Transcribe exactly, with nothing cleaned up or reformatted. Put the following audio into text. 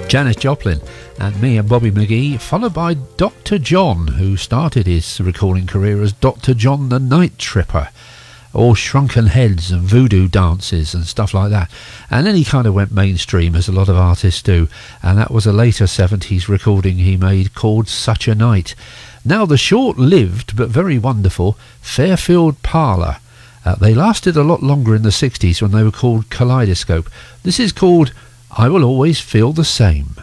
Janis Joplin and Me and Bobby McGee, followed by Doctor John, who started his recording career as Doctor John the Night Tripper, all Shrunken Heads and voodoo dances and stuff like that. And then he kind of went mainstream, as a lot of artists do, and that was a later seventies recording he made called Such a Night. Now the short-lived but very wonderful Fairfield Parlour. Uh, they lasted a lot longer in the sixties when they were called Kaleidoscope. This is called I Will Always Feel the Same.